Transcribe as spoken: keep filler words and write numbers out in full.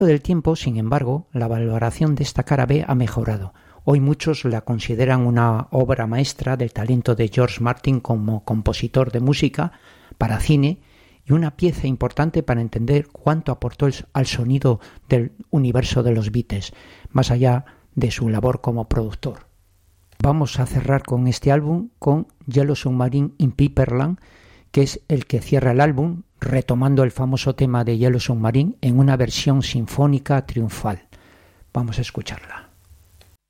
del tiempo, sin embargo, la valoración de esta cara B ha mejorado. Hoy muchos la consideran una obra maestra del talento de George Martin como compositor de música para cine y una pieza importante para entender cuánto aportó al sonido del universo de los Beatles, más allá de su labor como productor. Vamos a cerrar con este álbum con Yellow Submarine in Paperland, que es el que cierra el álbum, retomando el famoso tema de Yellow Submarine en una versión sinfónica triunfal. Vamos a escucharla.